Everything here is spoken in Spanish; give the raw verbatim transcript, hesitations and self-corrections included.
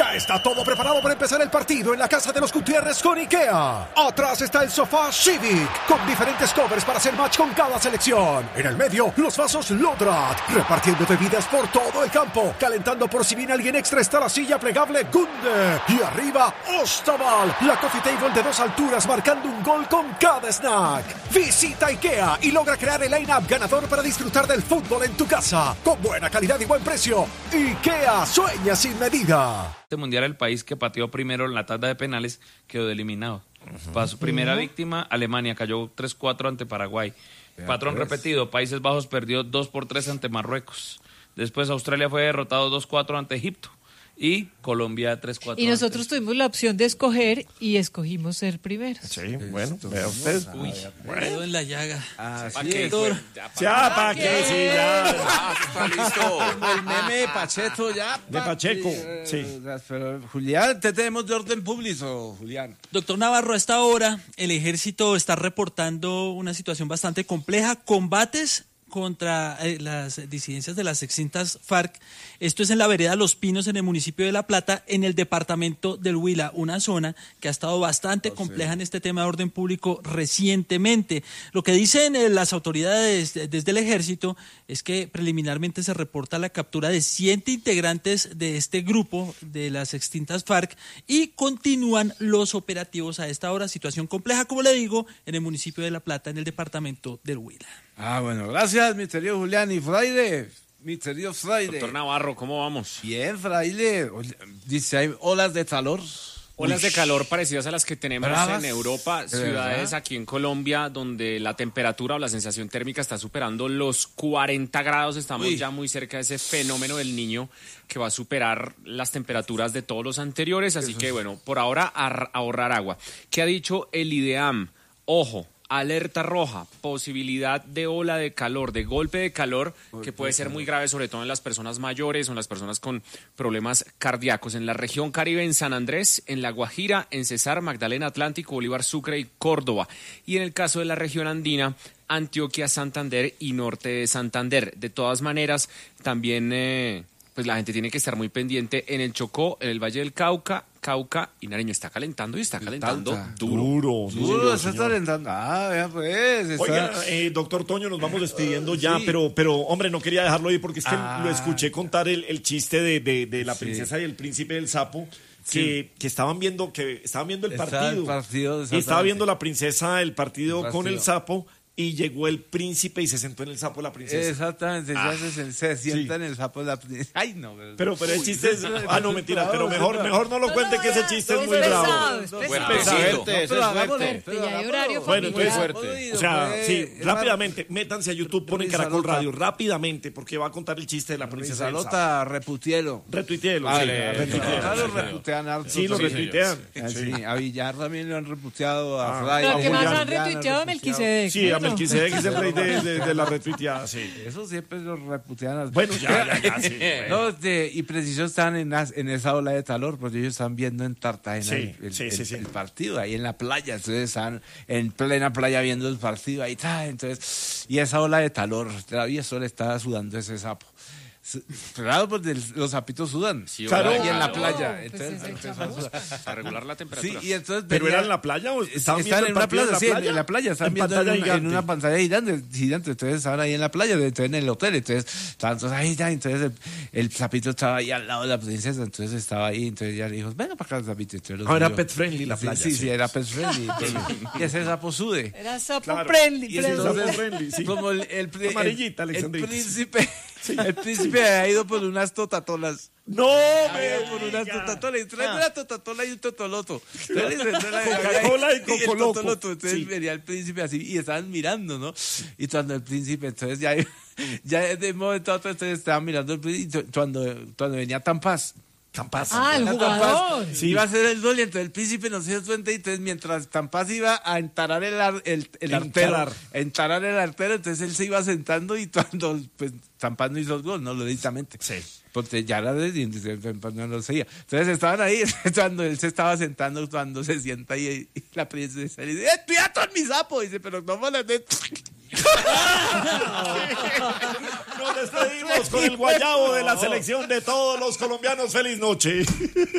Ya está todo preparado para empezar el partido en la casa de los Gutiérrez con IKEA. Atrás está el sofá Civic, con diferentes covers para hacer match con cada selección. En el medio, los vasos Lodrat, repartiendo bebidas por todo el campo. Calentando por si viene alguien extra está la silla plegable Gunde. Y arriba, Ostaval, la coffee table de dos alturas marcando un gol con cada snack. Visita IKEA y logra crear el line-up ganador para disfrutar del fútbol en tu casa. Con buena calidad y buen precio. IKEA, sueña sin medida. Este mundial, el país que pateó primero en la tanda de penales quedó eliminado. Uh-huh. Para su primera uh-huh. víctima, Alemania cayó tres cuatro ante Paraguay. Vea Patrón pues. repetido, Países Bajos perdió dos por tres ante Marruecos. Después Australia fue derrotado dos cuatro ante Egipto. Y Colombia tres cuatro. Y nosotros antes. tuvimos la opción de escoger y escogimos ser primeros. Sí, bueno, vea usted. Uy, bueno. en la llaga. Ah, ¿Para sí, qué? doctor? Ya, ¿para qué? Sí, ya. Ah, está listo. El meme de Pacheco, ya. De Pacheco, sí. Pero, Julián, te tenemos de orden público, Julián. Doctor Navarro, a esta hora el ejército está reportando una situación bastante compleja. Combates contra eh, las disidencias de las extintas FARC. Esto es en la vereda Los Pinos, en el municipio de La Plata, en el departamento del Huila, una zona que ha estado bastante oh, compleja sí. en este tema de orden público recientemente. Lo que dicen eh, las autoridades de, desde el ejército es que preliminarmente se reporta la captura de siete integrantes de este grupo de las extintas FARC y continúan los operativos a esta hora. Situación compleja, como le digo, en el municipio de La Plata, en el departamento del Huila. Ah, bueno, gracias, mi querido Julián. Y Fraile, mi querido Fraile. Doctor Navarro, ¿cómo vamos? Bien, Fraile. Dice, hay olas de calor. Olas Uy. de calor parecidas a las que tenemos Bravas. en Europa, ciudades aquí en Colombia, donde la temperatura o la sensación térmica está superando los cuarenta grados. Estamos Uy. ya muy cerca de ese fenómeno del Niño que va a superar las temperaturas de todos los anteriores. Así Eso que, bueno, por ahora ahorrar agua. ¿Qué ha dicho el IDEAM? Ojo. Alerta roja, posibilidad de ola de calor, de golpe de calor, que puede ser muy grave, sobre todo en las personas mayores o en las personas con problemas cardíacos. En la región Caribe, en San Andrés, en La Guajira, en Cesar, Magdalena, Atlántico, Bolívar, Sucre y Córdoba. Y en el caso de la región andina, Antioquia, Santander y norte de Santander. De todas maneras, también eh, pues la gente tiene que estar muy pendiente en el Chocó, en el Valle del Cauca, Cauca y Nariño. Está calentando y está calentando Tanta. duro. Duro, sí, duro, está calentando. Ah, vea pues. Está... Oiga, eh, doctor Toño, nos vamos despidiendo ya, sí. pero, pero, hombre, no quería dejarlo ir porque es que ah. lo escuché contar el, el chiste de, de, de la princesa sí. y el príncipe del sapo. Que, sí. que estaban viendo que estaban viendo el partido. El partido y estaba viendo la princesa el partido, el partido con el sapo. Y llegó el príncipe y se sentó en el sapo la princesa. Exactamente, ah, se, se sienta sí. en el sapo la princesa. Ay, no. Pero, pero, pero el chiste es... Ah, no, mentira, pero mejor, mejor no lo cuente que ese chiste es muy bravo. Es bueno, fuerte, eso es fuerte. Ya hay horario bueno, entonces, fuerte. O sea, sí, rápidamente, métanse a YouTube, ponen Caracol Radio, rápidamente, porque va a contar el chiste de la princesa del sapo. Salota, reputielo. Retuiteelo, sí. Retuiteelo. Lo reputean. Sí, lo retuitean. Sí, a Villar también lo han reputeado, a Fray. Pero que más han retuiteado a Melquisedec. Sí, a Melquisedec es el rey de, de, de la retuiteada, sí. Eso siempre lo reputean. Bueno, ya, ya, ya, sí. Bueno. No, de, y preciso están en, en esa ola de calor, porque ellos están viendo en Cartagena sí, el, sí, el, sí, sí. el partido, ahí en la playa. Entonces están en plena playa viendo el partido, ahí está. Entonces, y esa ola de calor, todavía solo está sudando ese sapo. Claro, porque los sapitos sudan. Sí, claro, y en la claro. playa. Entonces, Entonces, entonces para regular la temperatura. Sí, y entonces ¿Pero venía, era en la playa o estaban están en una plaza? Sí, playa? en la playa. Están en viendo en una, en una pantalla gigante, gigante. Entonces estaban ahí en la playa, entonces en el hotel. Entonces estaban todos ahí, ya, entonces el, el sapito estaba ahí al lado de la princesa. Entonces estaba ahí, entonces ya le dijo, venga para acá el sapito. Entonces, ah, era dijo, pet friendly la sí, playa. Sí, sí, sí, era pet friendly. Y ese sapo sude. Era sapo claro. friendly. Y entonces, sapo friendly, sí. como el, el, el, amarillita, el, Alexandrita. el príncipe... Sí. El príncipe ha ido por unas totatolas. No, me por unas totatolas. Y trae ah. una totatola y un totoloto. Coca-Cola y Cocoloco. Entonces sí. venía el príncipe así y estaban mirando, ¿no? Y cuando el príncipe, entonces ya, ya de un momento a otro, entonces estaban mirando el príncipe. Y cuando, cuando venía Tampaz. Tampaz. Ah, el jugador. Tampaz, sí. Iba a hacer el gol y entonces el príncipe no se dio cuenta y entonces mientras Tampaz iba a entarar el, ar, el, el artero, entarar el artero, entonces él se iba sentando y cuando pues Tampaz no hizo el gol, no lo directamente. Sí. Porque ya era de no lo seguía. Entonces estaban ahí, cuando él se estaba sentando, cuando se sienta y, y la princesa le dice, ¡eh, piato en mi sapo! Y dice, pero no me lo de... Nos despedimos con el guayabo de la selección de todos los colombianos. ¡Feliz noche!